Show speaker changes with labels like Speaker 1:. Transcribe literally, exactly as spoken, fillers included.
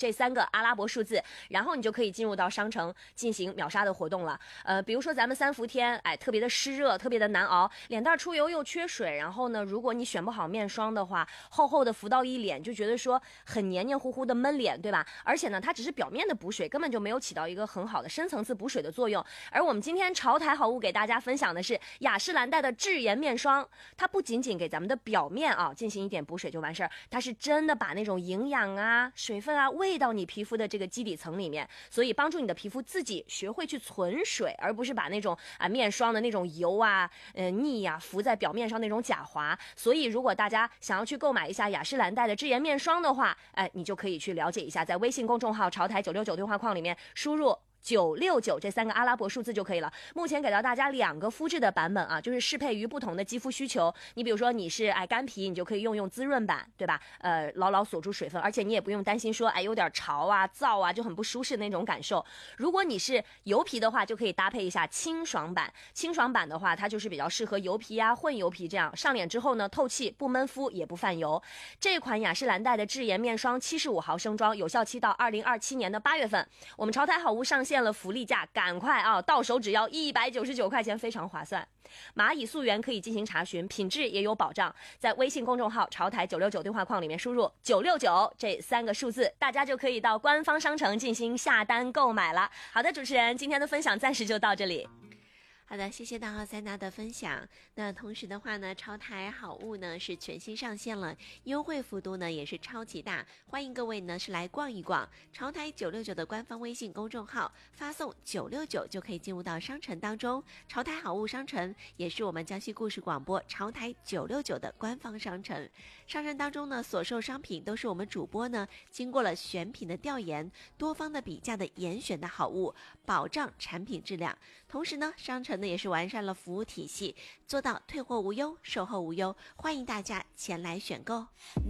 Speaker 1: 这三个阿拉伯数字，然后你就可以进入到商城进行秒杀的活动了。呃，比如说咱们三伏天，哎，特别的湿热，特别的难熬，脸蛋出油又缺水，然后呢，如果你选不好面霜的话，厚厚的浮到一脸，就觉得说很黏黏糊糊的闷脸，对吧？而且呢，它只是表面的补水，根本就没有起到一个很好的深层次补水的作用。而我们今天潮台好物给大家分享的是雅诗兰黛的智颜面霜，它不仅仅给咱们的表面啊进行一点补水就完事儿，它是真的把那种营养啊、水分啊喂到你皮肤的这个基底层里面，所以帮助你的皮肤自己学会去存水，而不是把那种啊面霜的那种油啊、呃腻呀、啊、浮在表面上那种假滑。所以如果大家想要去购买一下雅诗兰黛的智颜面霜的话，哎，你就可以去了解一下，在微信公众号潮台九六九对话框里面输入九六九这三个阿拉伯数字就可以了。目前给到大家两个肤质的版本啊，就是适配于不同的肌肤需求。你比如说你是哎干皮，你就可以用用滋润版，对吧？呃，牢牢锁住水分，而且你也不用担心说哎有点潮啊、燥啊，就很不舒适的那种感受。如果你是油皮的话，就可以搭配一下清爽版。清爽版的话，它就是比较适合油皮啊、混油皮这样，上脸之后呢，透气不闷肤也不泛油。这款雅诗兰黛的智颜面霜七十五毫升装，有效期到二零二七年的八月份。我们潮台好物上线了福利价，赶快啊，到手只要一百九十九块钱，非常划算。蚂蚁溯源可以进行查询，品质也有保障。在微信公众号潮台九六九对话框里面输入九六九这三个数字，大家就可以到官方商城进行下单购买了。好的，主持人，今天的分享暂时就到这里。
Speaker 2: 好的，谢谢大号塞娜的分享。那同时的话呢，潮台好物呢是全新上线了，优惠幅度呢也是超级大，欢迎各位呢是来逛一逛潮台九六九的官方微信公众号，发送九六九就可以进入到商城当中。潮台好物商城也是我们江西故事广播潮台九六九的官方商城，商城当中呢所售商品都是我们主播呢经过了选品的调研、多方的比价的严选的好物，保障产品质量。同时呢，商城也是完善了服务体系，做到退货无忧、售后无忧，欢迎大家前来选购。